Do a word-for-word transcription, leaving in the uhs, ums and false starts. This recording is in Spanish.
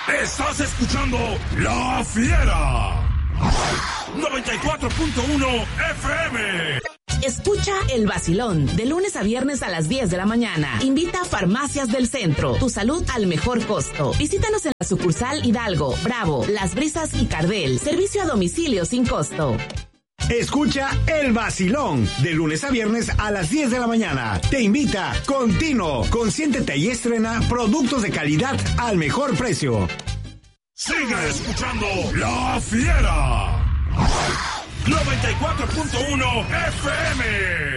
Estás escuchando La Fiera. noventa y cuatro punto uno F M. Escucha El Vacilón, de lunes a viernes a las diez de la mañana. Invita a Farmacias del Centro, tu salud al mejor costo. Visítanos en la sucursal Hidalgo, Bravo, Las Brisas y Cardel. Servicio a domicilio sin costo. Escucha El Vacilón, de lunes a viernes a las diez de la mañana. Te invita Continuo. Consiéntete y estrena productos de calidad al mejor precio. Sigue escuchando La Fiera. noventa y cuatro punto uno F M.